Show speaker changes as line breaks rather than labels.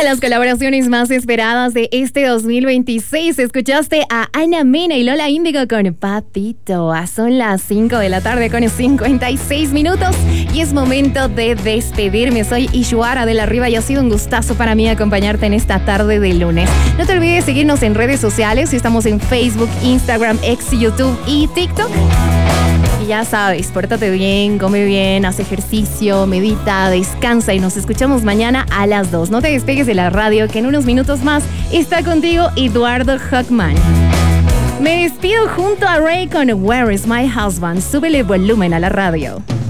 de las colaboraciones más esperadas de este 2026. Escuchaste a Ana Mena y Lola Índigo con Patito. Son las 5 de la tarde con 56 minutos y es momento de despedirme. Soy Ishuara de la Riva y ha sido un gustazo para mí acompañarte en esta tarde de lunes. No te olvides seguirnos en redes sociales. Estamos en Facebook, Instagram, X, YouTube y TikTok. Y ya sabes, pórtate bien, come bien, haz ejercicio, medita, descansa y nos escuchamos mañana a las 2. No te despegues de la radio, que en unos minutos más está contigo Eduardo Hockman. Me despido junto a Ray con Where is my husband? Súbele volumen a la radio.